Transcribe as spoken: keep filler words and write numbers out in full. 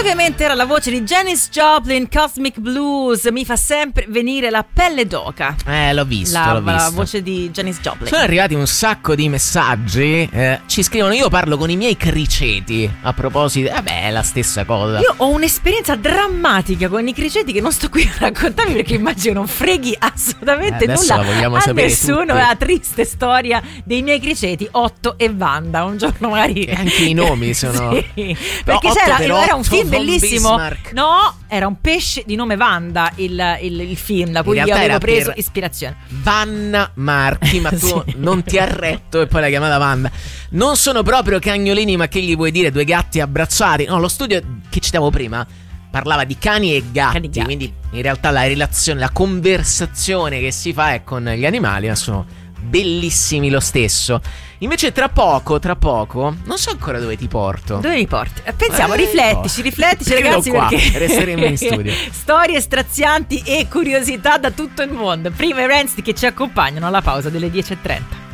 Ovviamente era la voce di Janis Joplin, Cosmic Blues. Mi fa sempre venire la pelle d'oca. Eh, l'ho visto, la, l'ho visto. La voce di Janis Joplin. Sono arrivati un sacco di messaggi. eh, Ci scrivono: io parlo con i miei criceti. A proposito, vabbè, è la stessa cosa. Io ho un'esperienza drammatica con i criceti che non sto qui a raccontarvi, perché immagino non freghi assolutamente eh, nulla la vogliamo a sapere nessuno. tutti. La triste storia dei miei criceti Otto e Wanda. Un giorno magari E anche i nomi sono sì, no, perché Otto c'era, per era un Otto film von bellissimo. Bismarck. No, era un pesce di nome Wanda, il, il, il film da cui In io realtà avevo era preso per ispirazione. Vanna Marchi, ma tu Sì. non ti hai retto e poi l'hai chiamata Wanda. Non sono proprio cagnolini, ma che gli vuoi dire? Due gatti abbracciati. No, lo studio che citavo prima parlava di cani e gatti, Cani e gatti. quindi in realtà la relazione, la conversazione che si fa è con gli animali, ma sono bellissimi lo stesso. Invece tra poco, tra poco, non so ancora dove ti porto. Dove mi porti? Pensiamo, Eh, riflettici, no. riflettici Credo ragazzi, qua, perché resteremo in studio. Storie strazianti e curiosità da tutto il mondo. Prima i Rancid che ci accompagnano alla pausa delle dieci e trenta.